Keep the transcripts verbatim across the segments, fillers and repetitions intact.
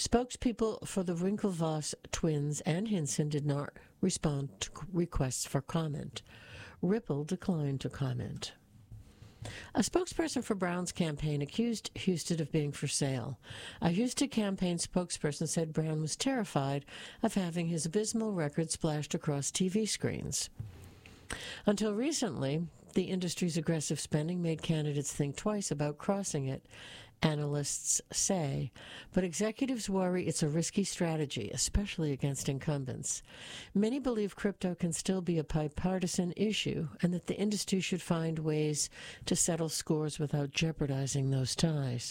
Spokespeople for the Winklevoss twins and Hinson did not respond to requests for comment. Ripple declined to comment. A spokesperson for Brown's campaign accused Husted of being for sale. A Husted campaign spokesperson said Brown was terrified of having his abysmal record splashed across T V screens. Until recently, the industry's aggressive spending made candidates think twice about crossing it, analysts say, but executives worry it's a risky strategy, especially against incumbents. Many believe crypto can still be a bipartisan issue and that the industry should find ways to settle scores without jeopardizing those ties.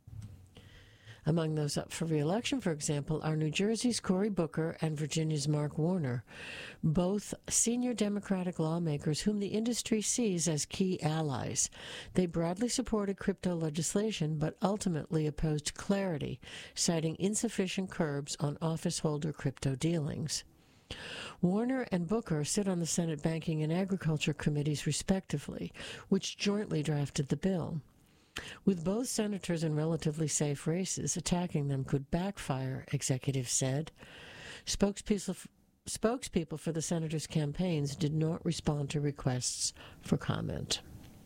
Among those up for re-election, for example, are New Jersey's Cory Booker and Virginia's Mark Warner, both senior Democratic lawmakers whom the industry sees as key allies. They broadly supported crypto legislation, but ultimately opposed clarity, citing insufficient curbs on office holder crypto dealings. Warner and Booker sit on the Senate Banking and Agriculture Committees, respectively, which jointly drafted the bill. With both senators in relatively safe races, attacking them could backfire, executives said. Spokespeople, spokespeople for the senators' campaigns did not respond to requests for comment.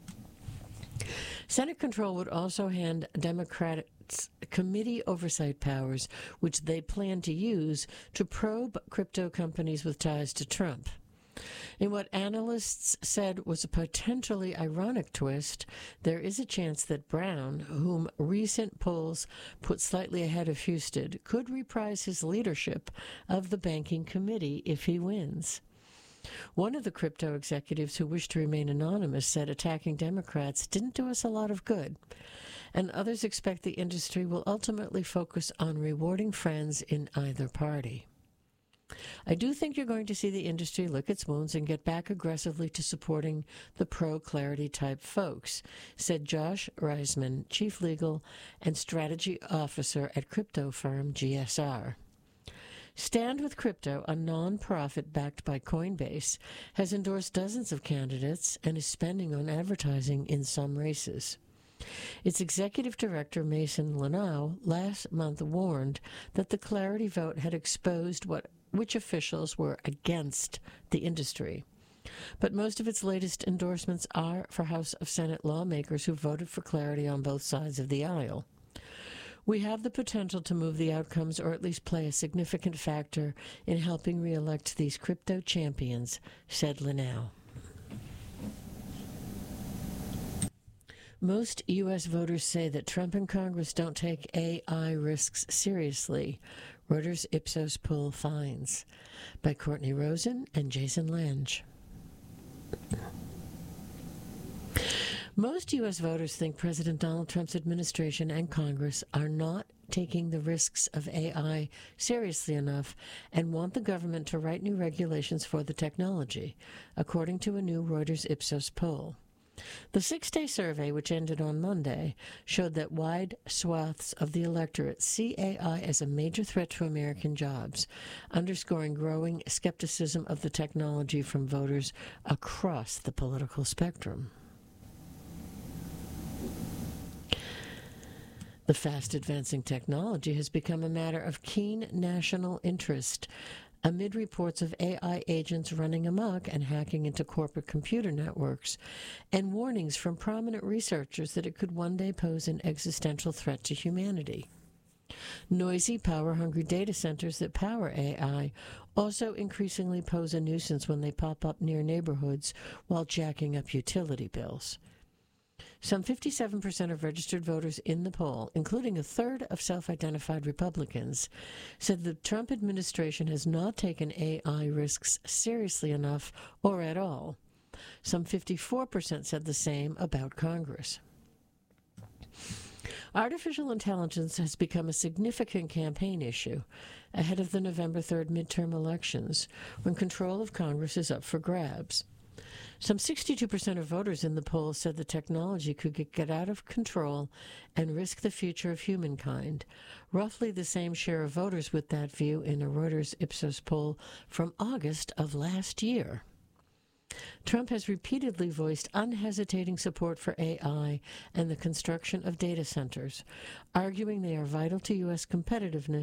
Senate control would also hand Democrats committee oversight powers, which they plan to use to probe crypto companies with ties to Trump. In what analysts said was a potentially ironic twist, there is a chance that Brown, whom recent polls put slightly ahead of Husted, could reprise his leadership of the banking committee if he wins. One of the crypto executives who wished to remain anonymous said attacking Democrats didn't do us a lot of good, and others expect the industry will ultimately focus on rewarding friends in either party. I do think you're going to see the industry lick its wounds and get back aggressively to supporting the pro-clarity type folks, said Josh Reisman, Chief Legal and Strategy Officer at crypto firm G S R. Stand with Crypto, a non-profit backed by Coinbase, has endorsed dozens of candidates and is spending on advertising in some races. Its executive director, Mason Lanau, last month warned that the Clarity vote had exposed what which officials were against the industry. But most of its latest endorsements are for House of Senate lawmakers who voted for Clarity on both sides of the aisle. We have the potential to move the outcomes or at least play a significant factor in helping re-elect these crypto champions, said Lanau. Most U S voters say that Trump and Congress don't take A I risks seriously. Reuters Ipsos poll finds. By Courtney Rosen and Jason Lange. Most U S voters think President Donald Trump's administration and Congress are not taking the risks of A I seriously enough and want the government to write new regulations for the technology, according to a new Reuters Ipsos poll. The six-day survey, which ended on Monday, showed that wide swaths of the electorate see A I as a major threat to American jobs, underscoring growing skepticism of the technology from voters across the political spectrum. The fast-advancing technology has become a matter of keen national interest, amid reports of A I agents running amok and hacking into corporate computer networks, and warnings from prominent researchers that it could one day pose an existential threat to humanity. Noisy, power-hungry data centers that power A I also increasingly pose a nuisance when they pop up near neighborhoods while jacking up utility bills. Some fifty-seven percent of registered voters in the poll, including a third of self-identified Republicans, said the Trump administration has not taken A I risks seriously enough or at all. Some fifty-four percent said the same about Congress. Artificial intelligence has become a significant campaign issue ahead of the November third midterm elections, when control of Congress is up for grabs. Some sixty-two percent of voters in the poll said the technology could get, get out of control and risk the future of humankind, roughly the same share of voters with that view in a Reuters Ipsos poll from August of last year. Trump has repeatedly voiced unhesitating support for A I and the construction of data centers, arguing they are vital to U S competitiveness